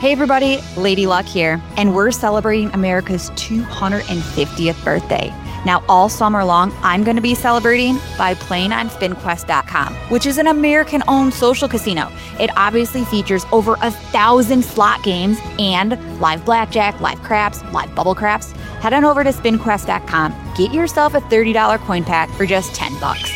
Hey everybody, Lady Luck here, and we're celebrating America's 250th birthday. Now, all summer long, I'm going to be celebrating by playing on SpinQuest.com, which is an American-owned social casino. It obviously features over 1,000 slot games and live blackjack, live craps, live bubble craps. Head on over to SpinQuest.com. Get yourself a $30 coin pack for just $10.